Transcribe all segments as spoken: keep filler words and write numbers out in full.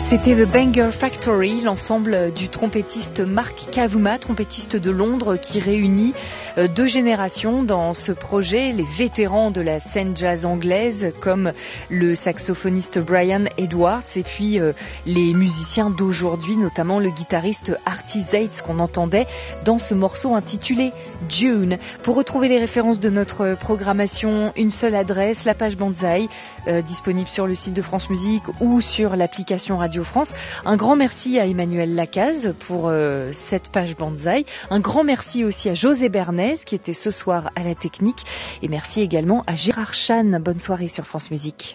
C'était The Banger Factory, l'ensemble du trompettiste Mark Kavuma, trompettiste de Londres, qui réunit deux générations dans ce projet, les vétérans de la scène jazz anglaise comme le saxophoniste Brian Edwards et puis euh, les musiciens d'aujourd'hui, notamment le guitariste Artie Zates qu'on entendait dans ce morceau intitulé June. Pour retrouver les références de notre programmation, une seule adresse, la page Banzai, euh, disponible sur le site de France Musique ou sur l'application Radio France. Un grand merci à Emmanuel Lacaze pour euh, cette page Banzai. Un grand merci aussi à José Bernays qui était ce soir à la technique. Et merci également à Gérard Chan. Bonne soirée sur France Musique.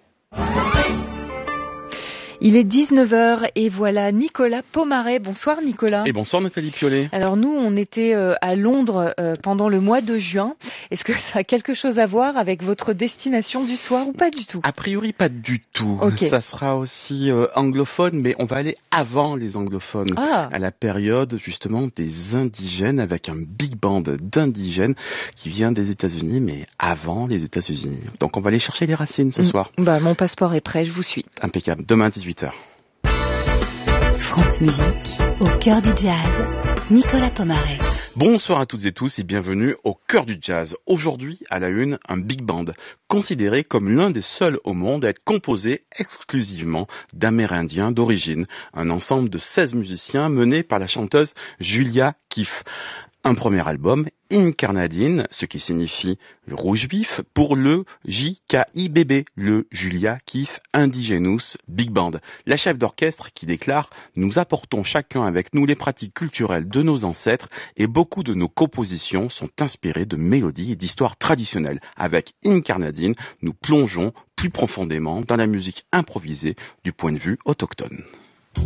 Il est dix-neuf heures et voilà Nicolas Pomaret. Bonsoir Nicolas. Et bonsoir Nathalie Piolet. Alors nous, on était euh, à Londres euh, pendant le mois de juin. Est-ce que ça a quelque chose à voir avec votre destination du soir ou pas du tout? A priori pas du tout. Okay. Ça sera aussi euh, anglophone, mais on va aller avant les anglophones. Ah. À la période justement des indigènes, avec un big band d'indigènes qui vient des États-Unis, mais avant les États-Unis. Donc on va aller chercher les racines ce mmh. soir. Bah, mon passeport est prêt, je vous suis. Impeccable. Demain dix-huit heures. France Musique, au cœur du jazz, Nicolas Pomaret. Bonsoir à toutes et tous et bienvenue au cœur du jazz. Aujourd'hui, à la une, un big band, considéré comme l'un des seuls au monde à être composé exclusivement d'Amérindiens d'origine. Un ensemble de seize musiciens menés par la chanteuse Julia Keefe. Un premier album, Incarnadine, ce qui signifie le rouge vif, pour le J K I B B, le Julia Keefe Indigenous Big Band. La chef d'orchestre qui déclare « Nous apportons chacun avec nous les pratiques culturelles de nos ancêtres et beaucoup de nos compositions sont inspirées de mélodies et d'histoires traditionnelles. Avec Incarnadine, nous plongeons plus profondément dans la musique improvisée du point de vue autochtone. »